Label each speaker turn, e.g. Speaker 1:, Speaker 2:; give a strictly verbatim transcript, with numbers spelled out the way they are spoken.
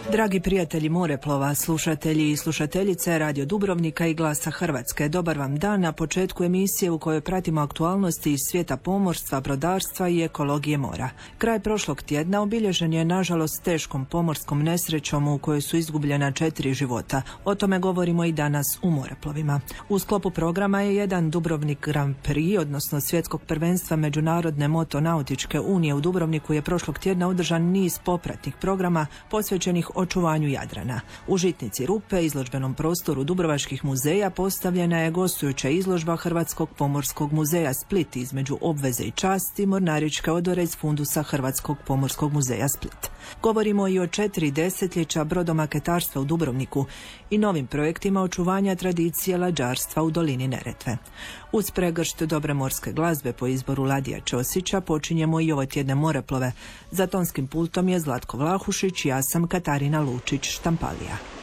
Speaker 1: Dragi prijatelji moreplova, slušatelji i slušateljice Radio Dubrovnika i Glasa Hrvatske, dobar vam dan na početku emisije u kojoj pratimo aktualnosti iz svijeta pomorstva, brodarstva i ekologije mora. Kraj prošlog tjedna obilježen je nažalost teškom pomorskom nesrećom u kojoj su izgubljena četiri života. O tome govorimo i danas u moreplovima. U sklopu programa je jedan Dubrovnik Grand Prix, odnosno svjetskog prvenstva Međunarodne motonautičke unije u Dubrovniku je prošlog tjedna održan niz popratnih programa posvećenih očuvanju Jadrana. U žitnici Rupe, izložbenom prostoru Dubrovačkih muzeja, postavljena je gostujuća izložba Hrvatskog pomorskog muzeja Split između obveze i časti mornaričke odore iz fundusa Hrvatskog pomorskog muzeja Split. Govorimo i o četiri desetljeća brodomaketarstva u Dubrovniku i novim projektima očuvanja tradicije lađarstva u dolini Neretve. Uz pregršt dobre morske glazbe po izboru Ladija Ćosića počinjemo i ovo tjedne moreplove. Za tonskim pultom je Zlatko Vlahušić, ja sam Katarina Lučić-Štampalija.